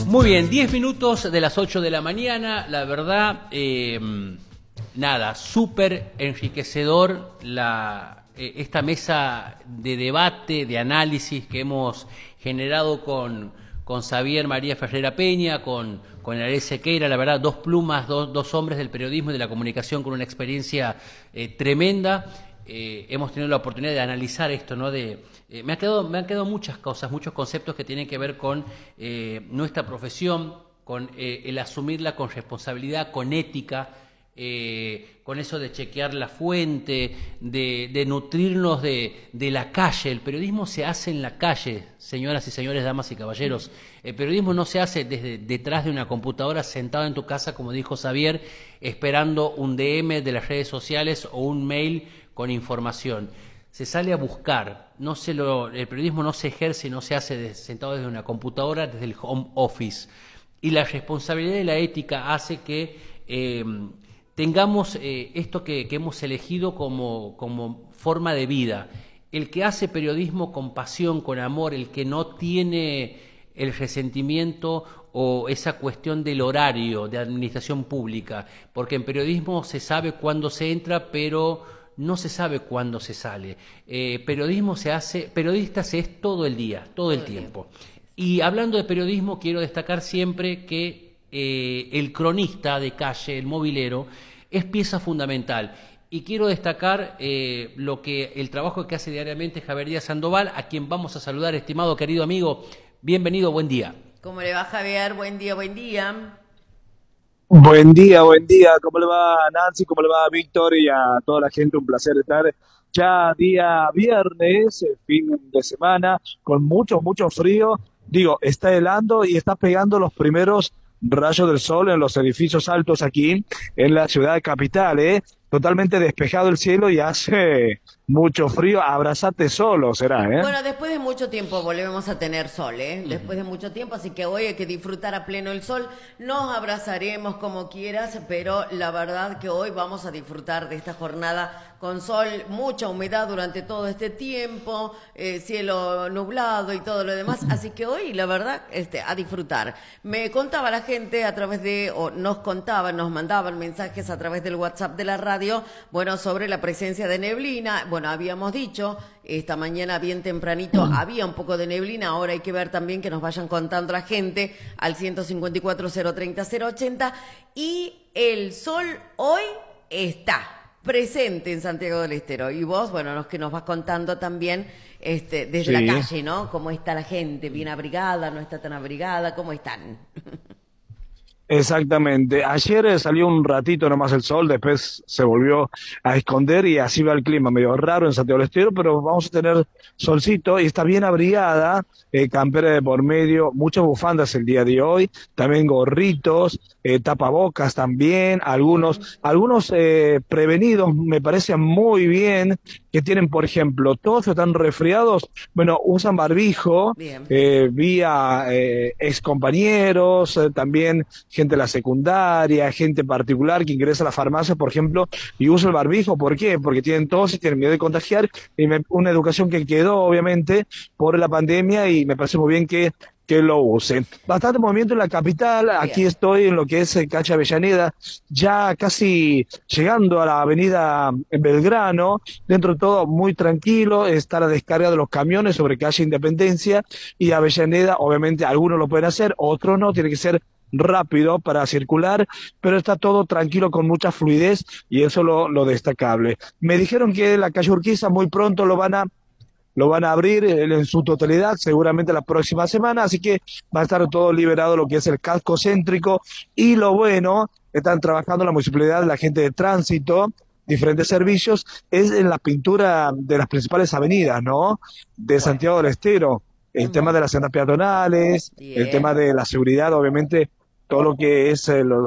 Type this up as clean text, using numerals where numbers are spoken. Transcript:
Muy bien, 10 minutos de las 8 de la mañana, la verdad, nada, súper enriquecedor esta mesa de debate, de análisis que hemos generado con Xavier María Ferreira Peña, con Ariel Sequeira, la verdad, dos plumas, dos hombres del periodismo y de la comunicación con una experiencia tremenda. Hemos tenido la oportunidad de analizar esto, ¿no? Me han quedado muchas cosas, muchos conceptos que tienen que ver con nuestra profesión, con el asumirla con responsabilidad, con ética, con eso de chequear la fuente, de nutrirnos de la calle. El periodismo se hace en la calle, señoras y señores, damas y caballeros. El periodismo no se hace desde detrás de una computadora, sentado en tu casa, como dijo Xavier, esperando un DM de las redes sociales o un mail con información. Se sale a buscar. El periodismo no se ejerce y no se hace sentado desde una computadora, desde el home office. Y la responsabilidad de la ética hace que tengamos esto que hemos elegido como forma de vida. El que hace periodismo con pasión, con amor, el que no tiene el resentimiento o esa cuestión del horario de administración pública, porque en periodismo se sabe cuándo se entra, pero no se sabe cuándo se sale. Periodista se es todo el día, todo el tiempo. Y hablando de periodismo, quiero destacar siempre que el cronista de calle, el movilero, es pieza fundamental. Y quiero destacar el trabajo que hace diariamente Javier Díaz Sandoval, a quien vamos a saludar, estimado querido amigo. Bienvenido, buen día. ¿Cómo le va, Javier? Buen día, buen día. Buen día, buen día. ¿Cómo le va, Nancy? ¿Cómo le va, Víctor? Y a toda la gente, un placer estar ya día viernes, fin de semana, con mucho frío. Digo, está helando y está pegando los primeros rayos del sol en los edificios altos aquí en la ciudad capital, ¿eh? Totalmente despejado el cielo y hace mucho frío. Abrazate solo, será, ¿eh? Bueno, después de mucho tiempo volvemos a tener sol, ¿eh? Después de mucho tiempo, así que hoy hay que disfrutar a pleno el sol. Nos abrazaremos como quieras, pero la verdad que hoy vamos a disfrutar de esta jornada con sol, mucha humedad durante todo este tiempo, cielo nublado y todo lo demás. Así que hoy, la verdad, a disfrutar. Me contaba la gente nos mandaban mensajes a través del WhatsApp de la radio, bueno, sobre la presencia de neblina. Bueno, habíamos dicho, esta mañana bien tempranito había un poco de neblina, ahora hay que ver también que nos vayan contando la gente al 154-030-080. Y el sol hoy está presente en Santiago del Estero. Y vos, bueno, que nos vas contando también desde la calle, ¿no? ¿Cómo está la gente? ¿Bien abrigada? ¿No está tan abrigada? ¿Cómo están? Exactamente. Ayer salió un ratito nomás el sol, después se volvió a esconder y así va el clima, medio raro en Santiago del Estero, pero vamos a tener solcito y está bien abrigada, campera de por medio, muchas bufandas el día de hoy, también gorritos, tapabocas también, algunos prevenidos, me parece muy bien, que tienen, por ejemplo, todos están resfriados, bueno, usan barbijo, vía excompañeros, también gente de la secundaria, gente particular que ingresa a la farmacia, por ejemplo, y usa el barbijo. ¿Por qué? Porque tienen tos y tienen miedo de contagiar, y una educación que quedó, obviamente, por la pandemia, y me parece muy bien que lo usen. Bastante movimiento en la capital. Aquí estoy en lo que es calle Avellaneda, ya casi llegando a la avenida Belgrano. Dentro de todo muy tranquilo, está la descarga de los camiones sobre calle Independencia y Avellaneda. Obviamente algunos lo pueden hacer, otros no, tiene que ser rápido para circular, pero está todo tranquilo con mucha fluidez y eso lo destacable. Me dijeron que la calle Urquiza muy pronto lo van a abrir en su totalidad, seguramente la próxima semana, así que va a estar todo liberado lo que es el casco céntrico. Y lo bueno, están trabajando la municipalidad, la gente de tránsito, diferentes servicios, es en la pintura de las principales avenidas, ¿no? De Santiago del Estero, el tema de las sendas peatonales, el tema de la seguridad, obviamente, todo lo que es